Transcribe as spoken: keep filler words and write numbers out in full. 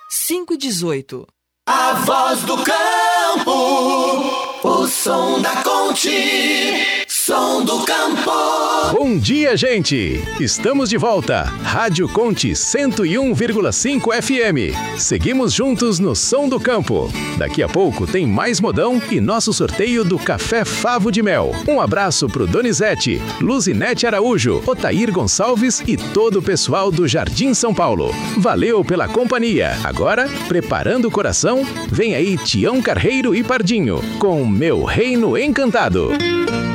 cinco dezoito. A voz do campo, o som da Conte, som do campo. Bom dia, gente! Estamos de volta. Rádio Conte cento e um vírgula cinco F M. Seguimos juntos no som do campo. Daqui a pouco tem mais modão e nosso sorteio do Café Favo de Mel. Um abraço pro Donizete, Luzinete Araújo, Otair Gonçalves e todo o pessoal do Jardim São Paulo. Valeu pela companhia. Agora, preparando o coração, vem aí Tião Carreiro e Pardinho com Meu Reino Encantado.